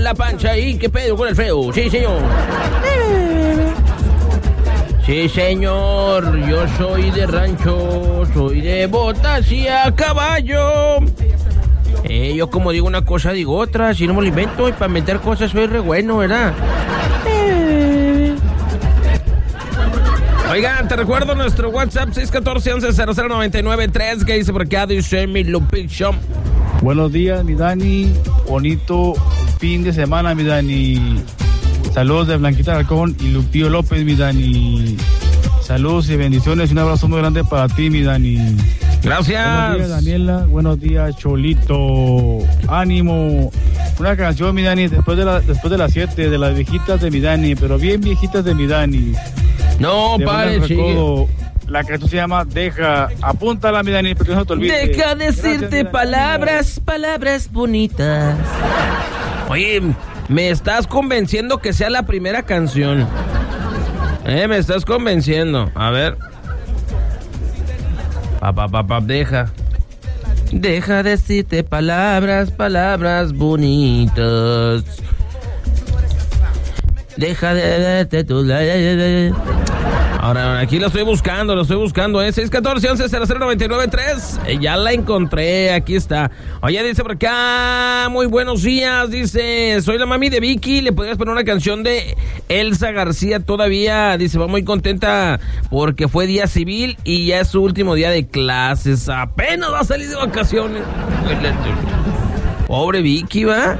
la pancha y qué pedo con el feo. Sí, señor. Sí, señor, yo soy de rancho, soy de botas y a caballo. Yo como digo una cosa, digo otra, si no me lo invento, y para meter cosas soy re bueno, ¿verdad? Oigan, te recuerdo nuestro WhatsApp 614-11-0099-3, que dice por acá, dice mi Lupillo. Buenos días, mi Dani, bonito fin de semana, mi Dani. Saludos de Blanquita Alarcón y Lupillo López, mi Dani. Saludos y bendiciones y un abrazo muy grande para ti, mi Dani. Gracias. Buenos días, Daniela. Buenos días, Cholito. Ánimo. Una canción, mi Dani, después de las 7, de las viejitas de mi Dani, pero bien viejitas de mi Dani. No, padre, sigue. La canción se llama Deja. Apúntala, mi Dani, porque no te olvides. Deja decirte palabras bonitas. Oye, me estás convenciendo que sea la primera canción. Me estás convenciendo. A ver. Deja. Deja decirte palabras bonitas. Deja de verte tu... Ahora, aquí lo estoy buscando, 614-11-0099-3. Ya la encontré, aquí está. Oye, dice por acá, muy buenos días, dice, soy la mami de Vicky, le podrías poner una canción de Elsa García todavía, dice, va muy contenta porque fue día civil y ya es su último día de clases, apenas va a salir de vacaciones. Pobre Vicky, ¿va?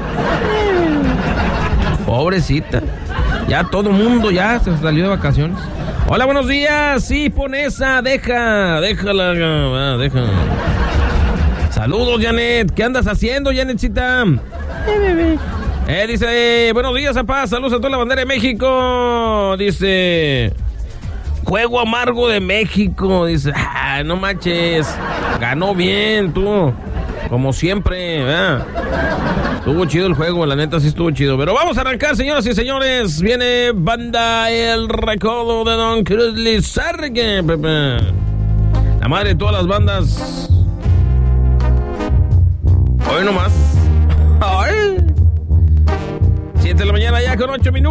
Pobrecita. Ya todo el mundo ya se salió de vacaciones. Hola, buenos días. Sí, pon esa. Déjala. Saludos, Janet. ¿Qué andas haciendo, Janetcita? Dice, buenos días, papá. Saludos a toda la bandera de México. Dice, juego amargo de México. Dice, no manches. Ganó bien, tú. Como siempre, ¿verdad? Estuvo chido el juego, la neta sí estuvo chido. Pero vamos a arrancar, señoras y señores. Viene Banda El Recodo de Don Cruz Lizargue, Pepe. La madre de todas las bandas. Hoy nomás. 7 de la mañana ya con 8 minutos.